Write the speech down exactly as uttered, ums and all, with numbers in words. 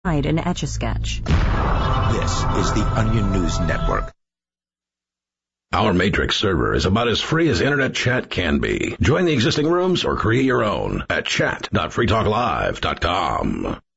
in Etch-a-Sketch. This is the Onion News Network. Our Matrix server is about as free as internet chat can be. Join the existing rooms or create your own at chat dot free talk live dot com.